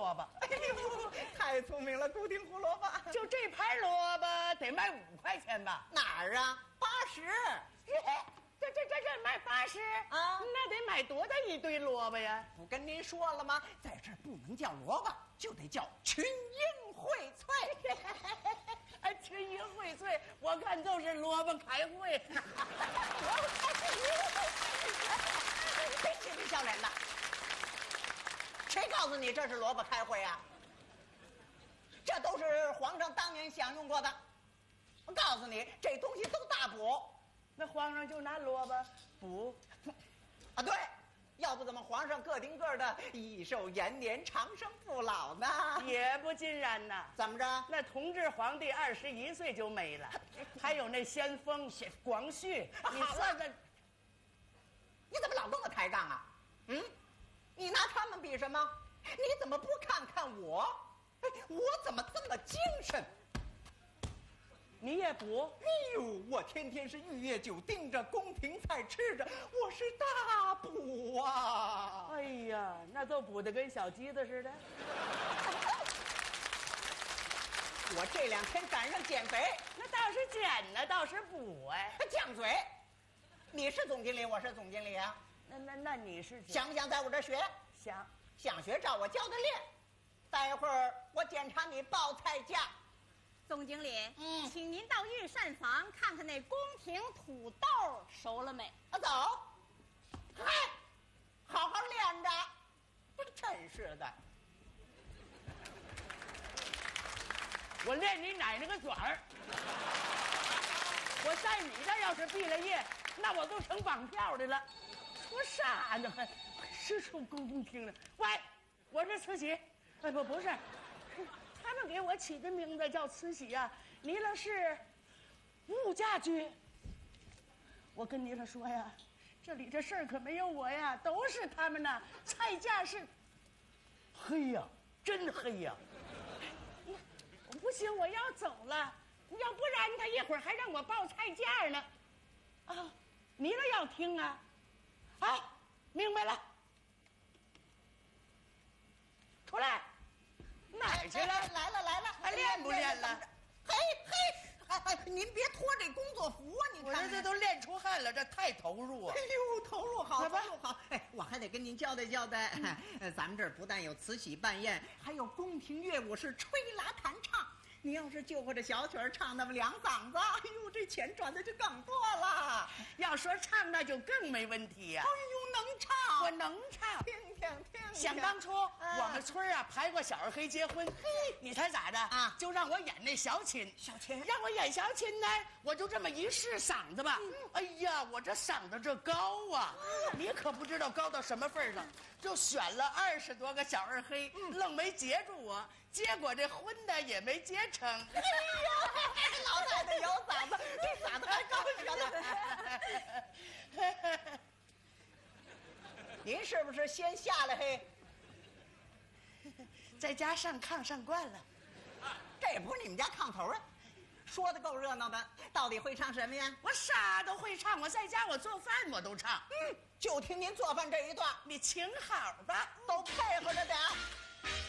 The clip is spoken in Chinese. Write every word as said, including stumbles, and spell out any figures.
萝卜。 哎呦，太聪明了，固定胡萝卜。 就这盘萝卜得卖五块钱吧？ 哪儿啊？八十。 这这这这卖八十啊？ 那得买多大一堆萝卜呀？ 不跟您说了吗？在这儿不能叫萝卜，就得叫群英荟萃。 哎，群英荟萃，我看就是萝卜开会。 萝卜开会，别嬉皮笑脸的。谁告诉你这是萝卜开会啊？这都是皇上当年享用过的。我告诉你，这东西都大补。 那皇上就拿萝卜补啊？对，要不怎么皇上个顶个的益寿延年、长生不老呢？ 也不尽然呐。 怎么着？ 那同治皇帝二十一岁就没了，还有那先锋广旭，你算算， 你怎么老跟我抬杠啊？嗯，你拿他们比什么？你怎么不看看我？哎，我怎么这么精神？ 你也补？ 哎呦，我天天是玉液酒盯着，宫廷菜吃着，我是大补啊！ 哎呀，那都补得跟小鸡子似的。 我这两天赶上减肥， 那倒是减呢，倒是补哎。 犟嘴！你是总经理，我是总经理啊。 那那那你是想不想在我这儿学？ 想。 想学，照我教的练。待会儿我检查你报菜价。 总经理， 嗯， 请您到御膳房看看那宫廷土豆熟了没？ 啊，走。嗨，好好练着。不是，真是的。 我练你奶奶个爪儿！我在你这要是毕了业，那我都成绑票的了。说啥呢？还是出宫廷了？喂，我是慈禧。哎，不不是。他们给我起的名字叫慈禧呀、啊，弥勒是物价局。我跟弥勒说呀，这里这事儿可没有我呀，都是他们呐。菜价是黑呀，真黑呀！不行，我要走了，要不然他一会儿还让我报菜价呢。啊，弥勒要听啊！好，明白了，出来。哪儿去了？ 来了来了， 还练不练了？ 嘿嘿，哎哎，您别脱这工作服啊！你看， 我这这都练出汗了，这太投入啊！ 哎呦，投入好，投入好。哎，我还得跟您交代交代，嗯、咱们这儿不但有慈禧办宴，还有宫廷乐舞是吹拉弹唱。你要是就会这小曲儿唱那么两嗓子，哎呦，这钱赚的就更多了。 要说唱，那就更没问题呀、啊。 哎呦，能唱， 我能唱。 听听听。 想当初、啊、我们村啊排过小二黑结婚，嘿，你猜咋的啊？就让我演那小琴， 小琴让我演小琴呢，我就这么一试嗓子吧，嗯、哎呀，我这嗓子这高啊，嗯、你可不知道高到什么份上，就选了二十多个小二黑，嗯、愣没接住我。结果这婚呢也没结成。哎呀，老太太有嗓子，这嗓子还高着呢。您是不是先下来嘿？ 在家上炕上惯了。 这也不是你们家炕头啊！说的够热闹的，到底会唱什么呀？ 我啥都会唱，我在家我做饭我都唱。 嗯，就听您做饭这一段， 你请好吧， 都配合着点。